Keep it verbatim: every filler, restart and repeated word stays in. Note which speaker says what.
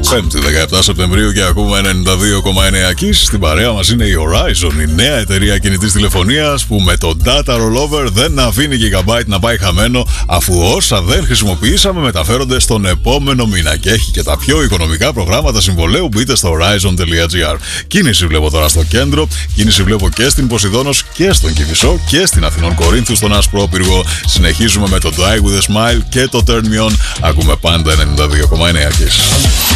Speaker 1: Πέμπτη δεκαεπτά Σεπτεμβρίου και ακούμε ενενήντα δύο κόμμα εννέα Kiss. Στην παρέα μας είναι η Horizon, η νέα εταιρεία κινητής τηλεφωνίας που με το data rollover δεν αφήνει gigabyte να πάει χαμένο, αφού όσα δεν χρησιμοποιήσαμε μεταφέρονται στον επόμενο μήνα. Και έχει και τα πιο οικονομικά προγράμματα συμβολέου. Μπείτε στο horizon.gr. Κίνηση βλέπω τώρα στο κέντρο, κίνηση βλέπω και στην Ποσειδώνος και στον Κηφισό και στην Αθηνών Κορίνθου στον Ασπρόπυργο. Συνεχίζουμε με το Die with a Smile και το Turn Me On. Ακούμε πάντα ενενήντα δύο κόμμα εννέα Kiss.